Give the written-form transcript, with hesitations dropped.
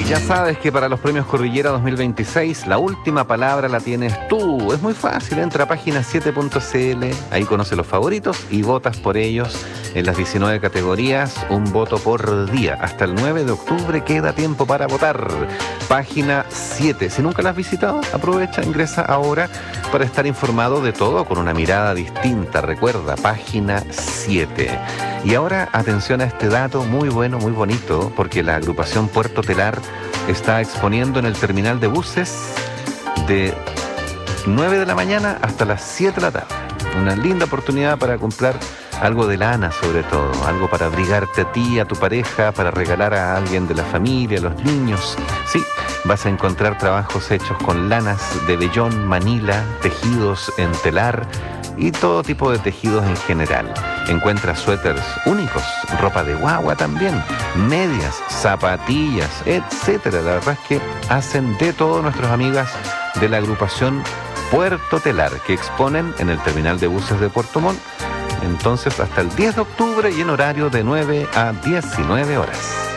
Ya sabes que para los premios Cordillera 2026 la última palabra la tienes tú. Es muy fácil, entra a página7.cl, ahí conoce los favoritos y votas por ellos en las 19 categorías, un voto por día. Hasta el 9 de octubre queda tiempo para votar. Página 7, si nunca la has visitado, aprovecha, ingresa ahora para estar informado de todo con una mirada distinta. Recuerda, página 7. Y ahora atención a este dato muy bueno, muy bonito, porque la agrupación Puerto Telar está exponiendo en el terminal de buses de 9 de la mañana hasta las 7 de la tarde. Una linda oportunidad para comprar algo de lana, sobre todo, algo para abrigarte a ti, a tu pareja, para regalar a alguien de la familia, a los niños. Sí, vas a encontrar trabajos hechos con lanas de vellón, manila, tejidos en telar y todo tipo de tejidos en general. Encuentras suéteres únicos, ropa de guagua también, medias, zapatillas, etcétera. La verdad es que hacen de todo nuestras amigas de la agrupación Puerto Telar, que exponen en el terminal de buses de Puerto Montt, entonces hasta el 10 de octubre y en horario de 9 a 19 horas.